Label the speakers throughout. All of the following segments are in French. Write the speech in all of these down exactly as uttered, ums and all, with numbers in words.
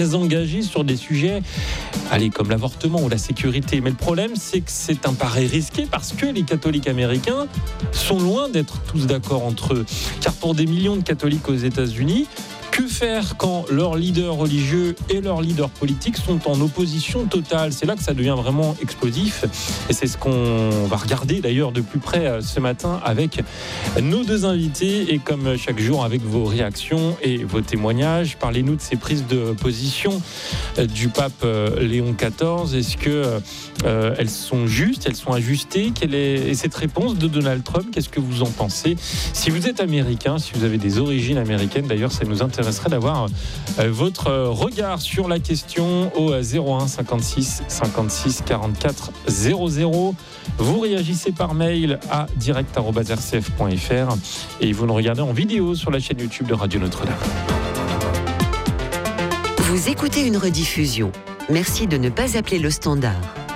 Speaker 1: engagés sur des sujets allez, comme l'avortement ou la sécurité. Mais le problème, c'est que c'est un pari risqué parce que les catholiques américains sont loin d'être tous d'accord entre eux. Car pour des millions de catholiques aux États-Unis, que faire quand leurs leaders religieux et leurs leaders politiques sont en opposition totale ? C'est là que ça devient vraiment explosif. Et c'est ce qu'on va regarder d'ailleurs de plus près ce matin avec nos deux invités. Et comme chaque jour, avec vos réactions et vos témoignages, parlez-nous de ces prises de position du pape Léon quatorze. Est-ce que euh, elles sont justes, elles sont ajustées ? Quelle est et cette réponse de Donald Trump, qu'est-ce que vous en pensez ? Si vous êtes américain, si vous avez des origines américaines, d'ailleurs, ça nous intéresse serait d'avoir votre regard sur la question au zéro un cinquante-six cinquante-six quarante-quatre zéro zéro. Vous réagissez par mail à direct arobase r c f point f r et vous nous regardez en vidéo sur la chaîne YouTube de Radio Notre-Dame.
Speaker 2: Vous écoutez une rediffusion. Merci de ne pas appeler le standard.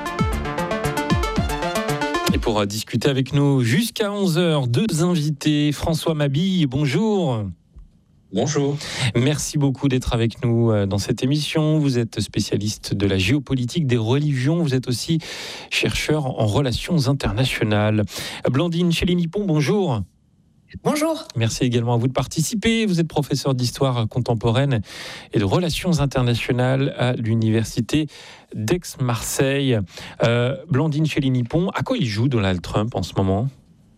Speaker 1: Et pour discuter avec nous jusqu'à onze heures, deux invités. François Mabille, bonjour.
Speaker 3: Bonjour.
Speaker 1: Merci beaucoup d'être avec nous dans cette émission. Vous êtes spécialiste de la géopolitique des religions. Vous êtes aussi chercheur en relations internationales. Blandine Chély-Nippon, bonjour.
Speaker 4: Bonjour.
Speaker 1: Merci également à vous de participer. Vous êtes professeur d'histoire contemporaine et de relations internationales à l'université d'Aix-Marseille. Euh, Blandine Chély-Nippon, à quoi il joue Donald Trump en ce moment ?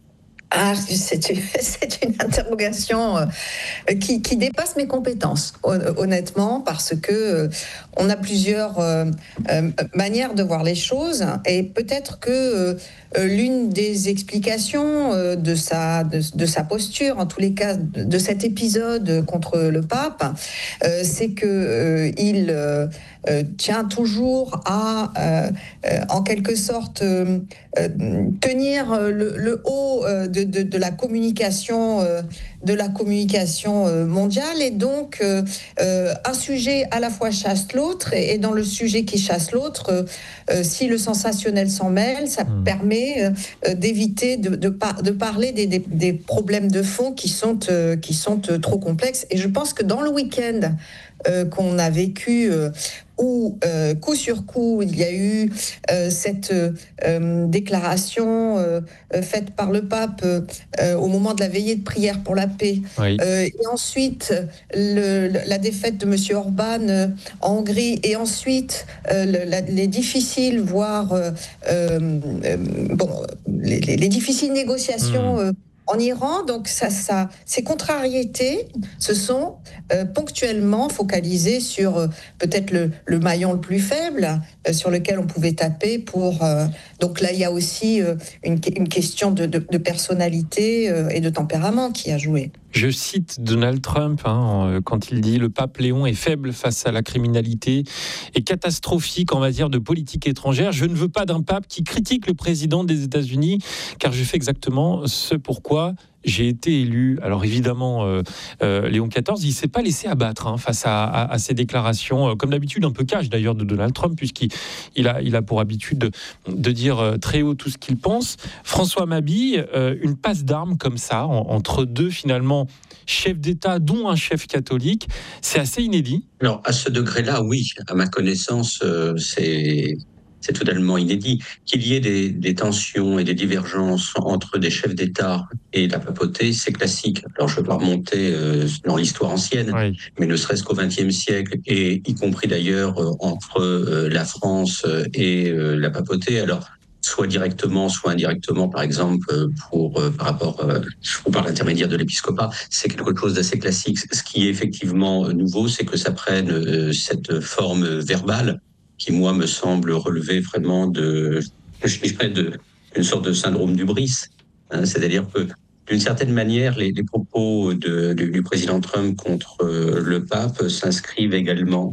Speaker 4: Ah, c'est une, c'est une interrogation euh, qui, qui dépasse mes compétences, honnêtement, parce que euh, on a plusieurs euh, euh, manières de voir les choses, et peut-être que euh, l'une des explications euh, de sa de, de sa posture, en tous les cas, de, de cet épisode contre le pape, euh, c'est que euh, il euh, euh, tient toujours à, euh, euh, en quelque sorte, euh, euh, tenir le, le haut euh, de, de, de la communication, euh, de la communication euh, mondiale, et donc euh, euh, un sujet à la fois chasse l'autre, et, et dans le sujet qui chasse l'autre, euh, euh, si le sensationnel s'en mêle, ça mmh. permet euh, d'éviter de, de, par, de parler des, des, des problèmes de fond qui sont, euh, qui sont euh, trop complexes. Et je pense que dans le week-end euh, qu'on a vécu, euh, où euh, coup sur coup il y a eu euh, cette euh, déclaration euh, faite par le pape euh, au moment de la veillée de prière pour la paix, oui. euh, et ensuite le, la défaite de Monsieur Orban euh, en Hongrie, et ensuite euh, le, la, les difficiles voire euh, euh, bon les, les, les difficiles négociations mmh. euh, en Iran. Donc ça, ça, ces contrariétés se sont euh, ponctuellement focalisées sur euh, peut-être le, le maillon le plus faible euh, sur lequel on pouvait taper pour... Euh, donc là, il y a aussi euh, une, une question de, de, de personnalité euh, et de tempérament qui a joué.
Speaker 1: Je cite Donald Trump hein, quand il dit « Le pape Léon est faible face à la criminalité et catastrophique en matière de politique étrangère. Je ne veux pas d'un pape qui critique le président des États-Unis car je fais exactement ce pourquoi j'ai été élu. » Alors évidemment, euh, euh, Léon quatorze, il ne s'est pas laissé abattre hein, face à, à, à ces déclarations, euh, comme d'habitude un peu cash d'ailleurs de Donald Trump, puisqu'il il a, il a pour habitude de, de dire euh, très haut tout ce qu'il pense. François Mabille, euh, une passe d'armes comme ça, en, entre deux finalement chefs d'État, dont un chef catholique, c'est assez inédit.
Speaker 3: Alors à ce degré-là, oui, à ma connaissance, euh, c'est... c'est totalement inédit. Qu'il y ait des, des tensions et des divergences entre des chefs d'État et la papauté, c'est classique. Alors, je ne veux pas remonter euh, dans l'histoire ancienne, oui. mais ne serait-ce qu'au vingtième siècle, et y compris d'ailleurs euh, entre euh, la France et euh, la papauté. Alors, soit directement, soit indirectement, par exemple, pour, euh, par rapport, euh, ou par l'intermédiaire de l'épiscopat, c'est quelque chose d'assez classique. Ce qui est effectivement nouveau, c'est que ça prenne euh, cette forme verbale, qui, moi, me semble relever vraiment de, je dirais, de, une sorte de syndrome d'hubris. Hein, c'est-à-dire que, d'une certaine manière, les, les propos de, de, du président Trump contre euh, le pape s'inscrivent également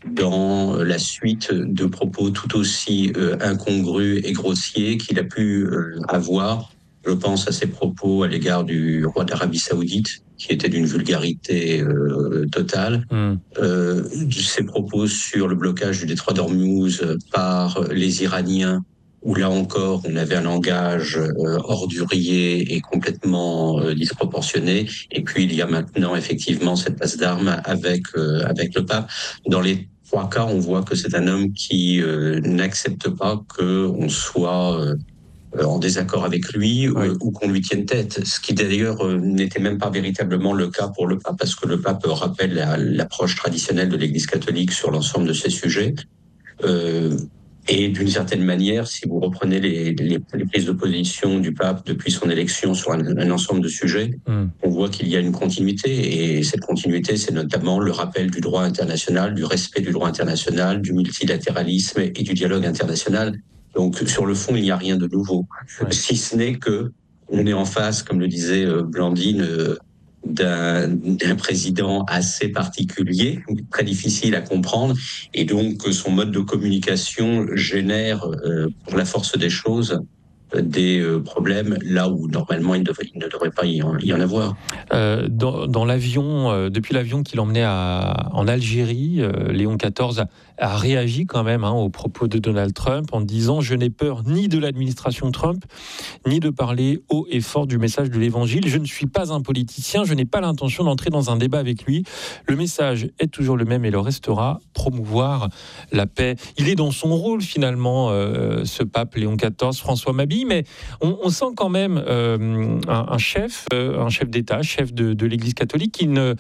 Speaker 3: dans la suite de propos tout aussi euh, incongrus et grossiers qu'il a pu euh, avoir. Je pense à ses propos à l'égard du roi d'Arabie Saoudite, qui était d'une vulgarité euh, totale. Mmh. Euh, ses propos sur le blocage du détroit d'Ormuz par les Iraniens, où là encore, on avait un langage euh, ordurier et complètement euh, disproportionné. Et puis, il y a maintenant effectivement cette passe d'armes avec, euh, avec le pape. Dans les trois cas, on voit que c'est un homme qui euh, n'accepte pas qu'on soit euh, en désaccord avec lui oui. ou, ou qu'on lui tienne tête. Ce qui d'ailleurs euh, n'était même pas véritablement le cas pour le pape, parce que le pape rappelle la, l'approche traditionnelle de l'Église catholique sur l'ensemble de ces sujets. Euh, et d'une certaine manière, si vous reprenez les, les, les prises de position du pape depuis son élection sur un, un ensemble de sujets, mm. on voit qu'il y a une continuité. Et cette continuité, c'est notamment le rappel du droit international, du respect du droit international, du multilatéralisme et du dialogue international. Donc, sur le fond, il n'y a rien de nouveau. Ouais. Si ce n'est que on est en face, comme le disait Blandine, euh, d'un, d'un président assez particulier, très difficile à comprendre, et donc son mode de communication génère, euh, pour la force des choses, des euh, problèmes là où normalement il, devrait, il ne devrait pas y en, y en avoir.
Speaker 1: Euh, dans, dans l'avion, euh, depuis l'avion qui l'emmenait à, en Algérie, euh, Léon quatorze a, a réagi quand même hein, aux propos de Donald Trump en disant « Je n'ai peur ni de l'administration Trump, ni de parler haut et fort du message de l'Évangile. Je ne suis pas un politicien, je n'ai pas l'intention d'entrer dans un débat avec lui. Le message est toujours le même et le restera, promouvoir la paix. » Il est dans son rôle finalement, euh, ce pape Léon quatorze, François Mabille, mais on, on sent quand même euh, un, un chef, euh, un chef d'État, chef de, de l'Église catholique, qui, ne,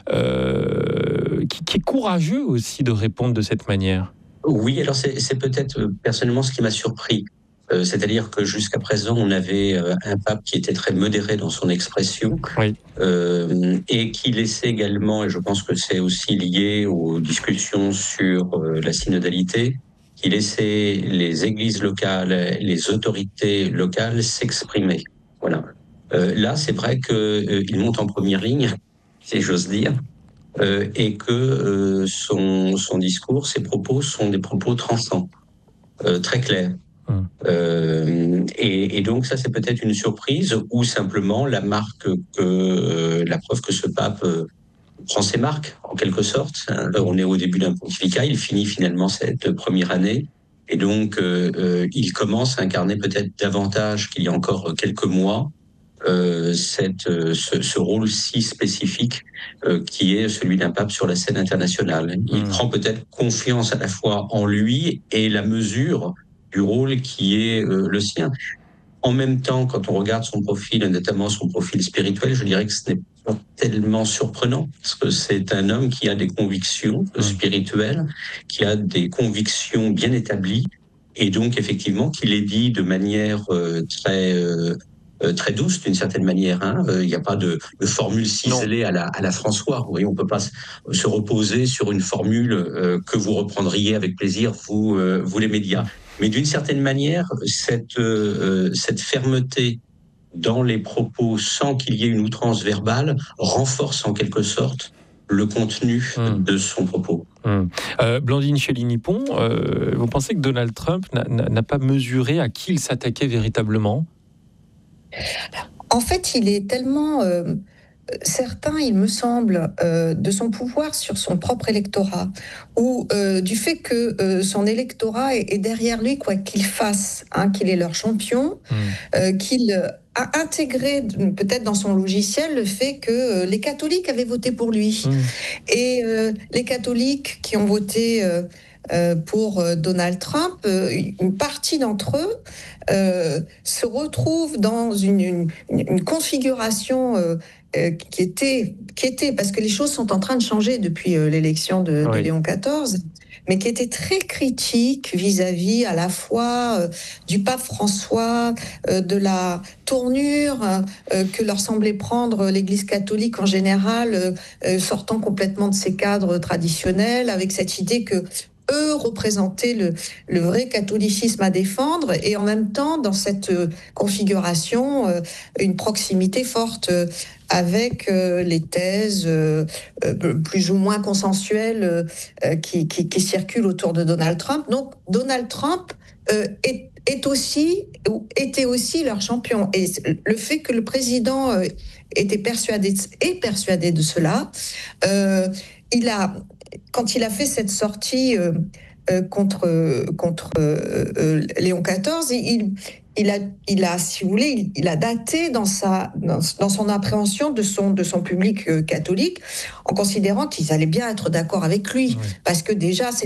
Speaker 1: euh, qui, qui est courageux aussi de répondre de cette manière.
Speaker 3: Oui, alors c'est, c'est peut-être personnellement ce qui m'a surpris. Euh, c'est-à-dire que jusqu'à présent, on avait euh, un pape qui était très modéré dans son expression oui. euh, et qui laissait également, et je pense que c'est aussi lié aux discussions sur euh, la synodalité, qui laissait les églises locales, les autorités locales s'exprimer. Voilà. Euh, là, c'est vrai qu'il euh, monte en première ligne, si j'ose dire, euh, et que euh, son, son discours, ses propos sont des propos tranchants, euh, très clairs. Hum. Euh, et, et donc ça, c'est peut-être une surprise ou simplement la marque que euh, la preuve que ce pape euh, prend ses marques, en quelque sorte. On est au début d'un pontificat, il finit finalement cette première année, et donc euh, euh, il commence à incarner peut-être davantage qu'il y a encore quelques mois euh, cette, euh, ce, ce rôle si spécifique euh, qui est celui d'un pape sur la scène internationale. Il mmh. prend peut-être confiance à la fois en lui et la mesure du rôle qui est euh, le sien. En même temps, quand on regarde son profil, notamment son profil spirituel, je dirais que ce n'est pas tellement surprenant, parce que c'est un homme qui a des convictions mmh. spirituelles, qui a des convictions bien établies, et donc effectivement qui les dit de manière euh, très euh, très douce d'une certaine manière. Hein. Il n'y a pas de, de formule ciselée à la, à la François. Vous voyez, on ne peut pas se reposer sur une formule euh, que vous reprendriez avec plaisir, vous, euh, vous les médias. Mais d'une certaine manière, cette, euh, cette fermeté dans les propos sans qu'il y ait une outrance verbale renforce en quelque sorte le contenu mmh. de son propos.
Speaker 1: Mmh. Euh, Blandine Chély-Nippon, euh, vous pensez que Donald Trump n'a, n'a pas mesuré à qui il s'attaquait véritablement ?
Speaker 4: En fait, il est tellement euh, certain, il me semble, euh, de son pouvoir sur son propre électorat, ou euh, du fait que euh, son électorat est, est derrière lui, quoi qu'il fasse, hein, qu'il est leur champion, mmh. euh, qu'il a intégré peut-être dans son logiciel le fait que euh, les catholiques avaient voté pour lui. Mmh. Et euh, les catholiques qui ont voté... Euh, Euh, pour euh, Donald Trump, euh, une partie d'entre eux euh, se retrouvent dans une, une, une configuration euh, euh, qui était, qui était, parce que les choses sont en train de changer depuis euh, l'élection de, oui. de Léon quatorze, mais qui était très critique vis-à-vis à la fois euh, du pape François, euh, de la tournure euh, que leur semblait prendre l'Église catholique en général, euh, euh, sortant complètement de ses cadres traditionnels, avec cette idée que eux représentaient le, le vrai catholicisme à défendre, et en même temps, dans cette euh, configuration, euh, une proximité forte euh, avec euh, les thèses euh, euh, plus ou moins consensuelles euh, qui, qui, qui circulent autour de Donald Trump. Donc, Donald Trump euh, est, est aussi, ou était aussi leur champion. Et le fait que le président euh, était persuadé, est persuadé de cela, euh, il a... Quand il a fait cette sortie euh, euh, contre, contre euh, Léon quatorze, il, il, a, il a, si vous voulez, il, il a daté dans, sa, dans, dans son appréhension de son, de son public euh, catholique, en considérant qu'ils allaient bien être d'accord avec lui. Oui. Parce que déjà, c'est